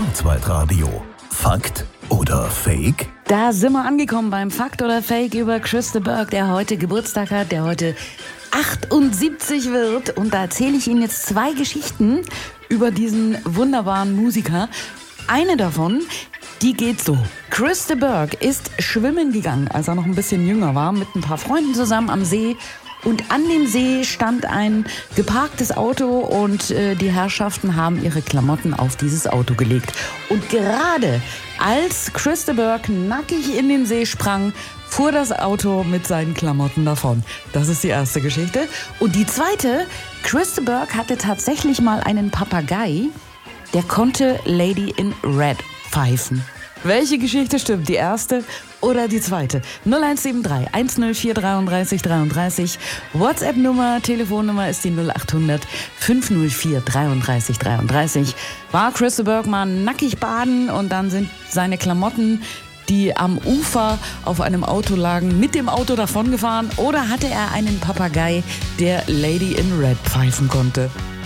Kurzweltradio. Fakt oder Fake? Da sind wir angekommen beim Fakt oder Fake über Chris de Burgh, der heute Geburtstag hat, der heute 78 wird. Und da erzähle ich Ihnen jetzt 2 Geschichten über diesen wunderbaren Musiker. Eine davon, die geht so. Chris de Burgh ist schwimmen gegangen, als er noch ein bisschen jünger war, mit ein paar Freunden zusammen am See. Und an dem See stand ein geparktes Auto und die Herrschaften haben ihre Klamotten auf dieses Auto gelegt. Und gerade als Chris de Burgh nackig in den See sprang, fuhr das Auto mit seinen Klamotten davon. Das ist die erste Geschichte. Und die zweite, Chris de Burgh hatte tatsächlich mal einen Papagei, der konnte Lady in Red pfeifen. Welche Geschichte stimmt? Die erste oder die zweite? 0173 104 33 33. WhatsApp-Nummer, Telefonnummer ist die 0800 504 33 33. War Chris de Burgh mal nackig baden und dann sind seine Klamotten, die am Ufer auf einem Auto lagen, mit dem Auto davongefahren? Oder hatte er einen Papagei, der Lady in Red pfeifen konnte?